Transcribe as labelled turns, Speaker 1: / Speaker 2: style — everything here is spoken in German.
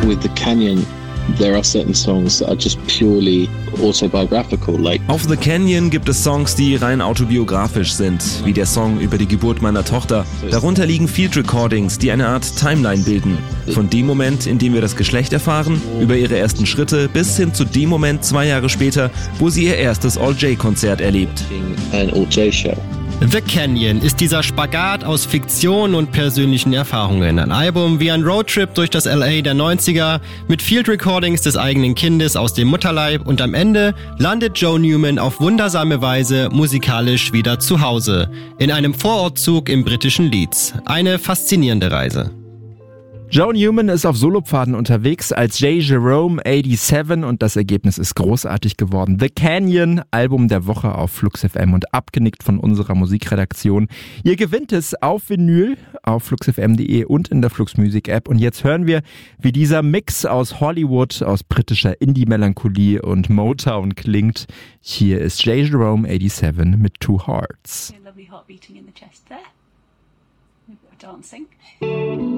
Speaker 1: with The Canyon, there are certain songs that are just purely autobiographical.
Speaker 2: Auf The Canyon gibt es Songs, die rein autobiografisch sind, wie der Song über die Geburt meiner Tochter. Darunter liegen Field Recordings, die eine Art Timeline bilden. Von dem Moment, in dem wir das Geschlecht erfahren, über ihre ersten Schritte, bis hin zu dem Moment 2 Jahre später, wo sie ihr erstes All-J-Konzert erlebt.
Speaker 1: An All-J-Show.
Speaker 3: The Canyon ist dieser Spagat aus Fiktion und persönlichen Erfahrungen. Ein Album wie ein Roadtrip durch das LA der 90er mit Field Recordings des eigenen Kindes aus dem Mutterleib und am Ende landet Joe Newman auf wundersame Weise musikalisch wieder zu Hause. In einem Vorortzug im britischen Leeds. Eine faszinierende Reise.
Speaker 4: Joe Newman ist auf Solopfaden unterwegs als J. Jerome 87 und das Ergebnis ist großartig geworden. The Canyon, Album der Woche auf Flux FM und abgenickt von unserer Musikredaktion. Ihr gewinnt es auf Vinyl auf fluxfm.de und in der Flux Music App. Und jetzt hören wir, wie dieser Mix aus Hollywood, aus britischer Indie-Melancholie und Motown klingt. Hier ist J. Jerome 87 mit Two Hearts.
Speaker 5: Lovely heart beating in the chest there. A bit of dancing.